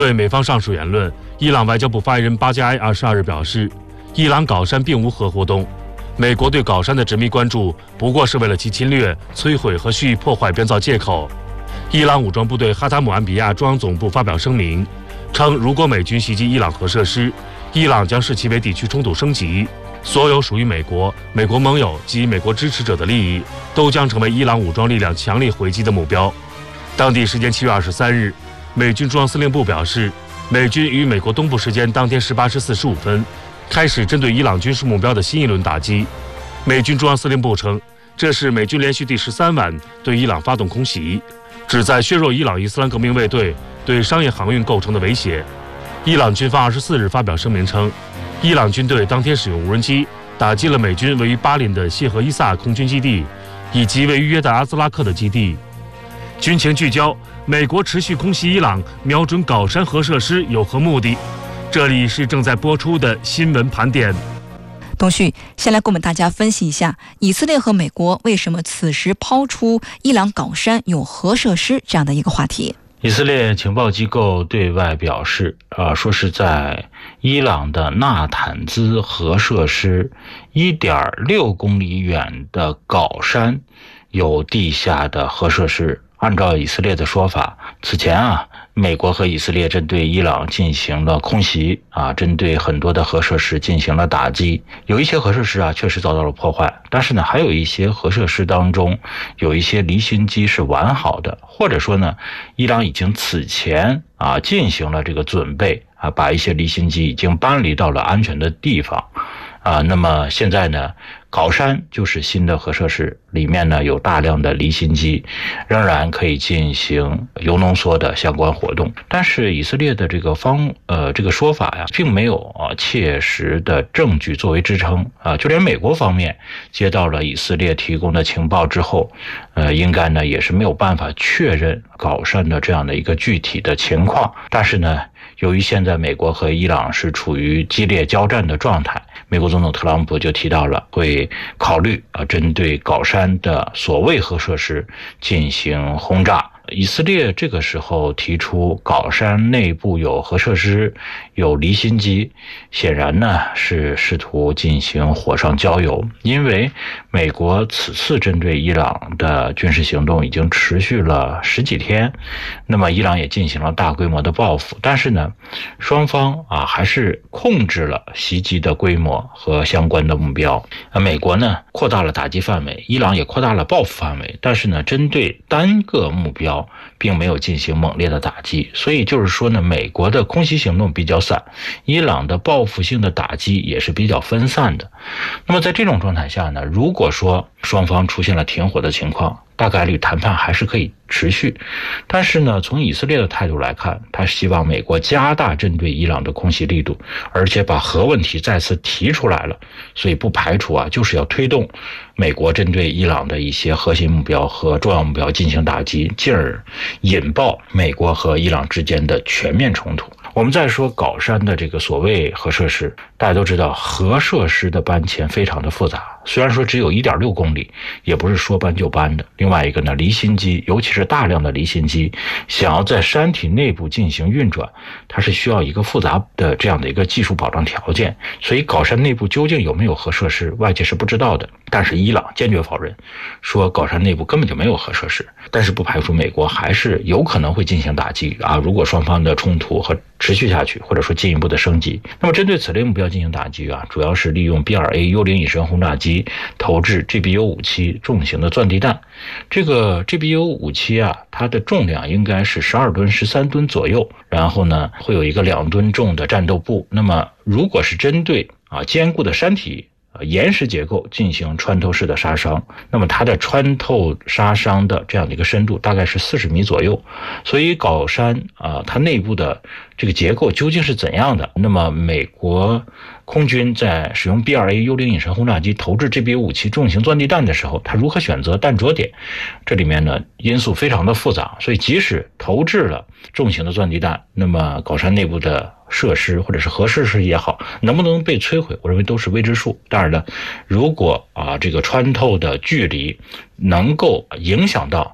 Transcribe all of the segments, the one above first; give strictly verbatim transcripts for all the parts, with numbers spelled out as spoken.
对美方上述言论，伊朗外交部发言人巴加埃二十二日表示，伊朗搞山并无核活动，美国对搞山的执迷关注不过是为了其侵略、摧毁和蓄意破坏编造借口。伊朗武装部队哈塔姆安比亚中央总部发表声明，称如果美军袭击伊朗核设施，伊朗将视其为地区冲突升级，所有属于美国、美国盟友及美国支持者的利益都将成为伊朗武装力量强力回击的目标。当地时间七月二十三日，美军中央司令部表示，美军于美国东部时间当天十八时四十五分开始针对伊朗军事目标的新一轮打击。美军中央司令部称，这是美军连续第十三晚对伊朗发动空袭，旨在削弱伊朗伊斯兰革命卫队对商业航运构成的威胁。伊朗军方二十四日发表声明称，伊朗军队当天使用无人机打击了美军位于巴林的谢赫伊萨空军基地以及位于约旦阿兹拉克的基地。军情聚焦：美国持续空袭伊朗，瞄准搞山核设施有何目的？这里是正在播出的新闻盘点。 东旭先来给我们大家分析一下，以色列和美国为什么此时抛出伊朗搞山有核设施这样的一个话题。 以色列情报机构对外表示，呃，说是在伊朗的纳坦兹核设施一点六公里远的搞山有地下的核设施。按照以色列的说法，此前啊，美国和以色列针对伊朗进行了空袭啊，针对很多的核设施进行了打击。有一些核设施啊确实遭到了破坏，但是呢，还有一些核设施当中有一些离心机是完好的，或者说呢，伊朗已经此前啊进行了这个准备啊，把一些离心机已经搬离到了安全的地方啊。那么现在呢，搞山就是新的核设施，里面呢有大量的离心机，仍然可以进行铀浓缩的相关活动。但是以色列的这个方呃这个说法呀，并没有啊切实的证据作为支撑啊。就连美国方面接到了以色列提供的情报之后，呃，应该呢也是没有办法确认搞山的这样的一个具体的情况。但是呢，由于现在美国和伊朗是处于激烈交战的状态，美国总统特朗普就提到了会考虑啊，针对搞山的所谓核设施进行轰炸。以色列这个时候提出搞山内部有核设施、有离心机，显然呢是试图进行火上浇油。因为美国此次针对伊朗的军事行动已经持续了十几天，那么伊朗也进行了大规模的报复，但是呢，双方啊还是控制了袭击的规模和相关的目标。啊，美国呢扩大了打击范围，伊朗也扩大了报复范围，但是呢，针对单个目标并没有进行猛烈的打击，所以就是说呢，美国的空袭行动比较散，伊朗的报复性的打击也是比较分散的。那么在这种状态下呢，如果说双方出现了停火的情况，大概率谈判还是可以持续。但是呢，从以色列的态度来看，他希望美国加大针对伊朗的空袭力度，而且把核问题再次提出来了，所以不排除啊，就是要推动美国针对伊朗的一些核心目标和重要目标进行打击，进而引爆美国和伊朗之间的全面冲突。我们再说搞山的这个所谓核设施，大家都知道核设施的搬迁非常的复杂，虽然说只有 一点六公里，也不是说搬就搬的。另外一个呢，离心机，尤其是大量的离心机，想要在山体内部进行运转，它是需要一个复杂的这样的一个技术保障条件。所以搞山内部究竟有没有核设施，外界是不知道的。但是伊朗坚决否认，说搞山内部根本就没有核设施。但是不排除美国还是有可能会进行打击啊，如果双方的冲突和持续下去，或者说进一步的升级。那么针对此类目标进行打击啊，主要是利用 B 二 A 幽灵隐身轰炸机投掷 G B U 五七 重型的钻地弹。这个 G B U 五七 啊，它的重量应该是十二吨、十三吨左右，然后呢会有一个两吨重的战斗部。那么如果是针对啊坚固的山体呃，岩石结构进行穿透式的杀伤，那么它的穿透杀伤的这样的一个深度大概是四十米左右。所以搞山啊、呃，它内部的这个结构究竟是怎样的？那么美国空军在使用 B 二 A 幽灵隐身轰炸机投掷 G B U 五七 重型钻地弹的时候，它如何选择弹着点？这里面呢因素非常的复杂，所以即使投掷了重型的钻地弹，那么搞山内部的设施或者是核设施也好，能不能被摧毁，我认为都是未知数。当然了，如果啊这个穿透的距离能够影响到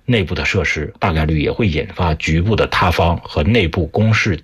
内部的设施，大概率也会引发局部的塌方和内部攻势